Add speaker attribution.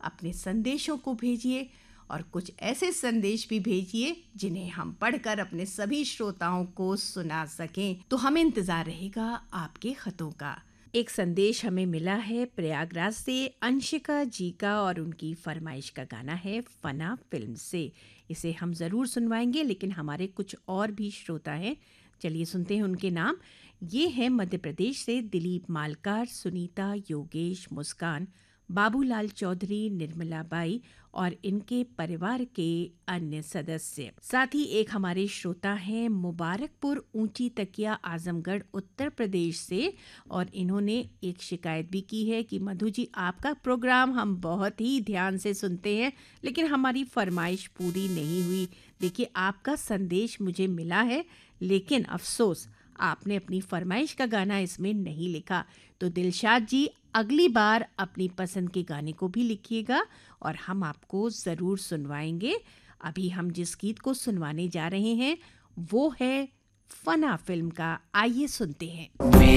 Speaker 1: अपने संदेशों को भेजिए और कुछ ऐसे संदेश भी भेजिए जिन्हें हम पढ़कर अपने सभी श्रोताओं को सुना सकें। तो हमें इंतज़ार रहेगा आपके खतों का। एक संदेश हमें मिला है प्रयागराज से अंशिका जी का और उनकी फरमाइश का गाना है फना फिल्म से। इसे हम ज़रूर सुनवाएंगे, लेकिन हमारे कुछ और भी श्रोता हैं, चलिए सुनते हैं उनके नाम। ये हैं मध्य प्रदेश से दिलीप मालकार, सुनीता, योगेश, मुस्कान, बाबूलाल चौधरी, निर्मला बाई और इनके परिवार के अन्य सदस्य। साथ ही एक हमारे श्रोता हैं मुबारकपुर ऊंची तकिया, आजमगढ़, उत्तर प्रदेश से, और इन्होंने एक शिकायत भी की है कि मधु जी, आपका प्रोग्राम हम बहुत ही ध्यान से सुनते हैं, लेकिन हमारी फरमाइश पूरी नहीं हुई। देखिए, आपका संदेश मुझे मिला है, लेकिन अफसोस आपने अपनी फरमाइश का गाना इसमें नहीं लिखा। तो दिलशाद जी, अगली बार अपनी पसंद के गाने को भी लिखिएगा और हम आपको ज़रूर सुनवाएंगे। अभी हम जिस गीत को सुनवाने जा रहे हैं वो है फना फिल्म का। आइए सुनते हैं।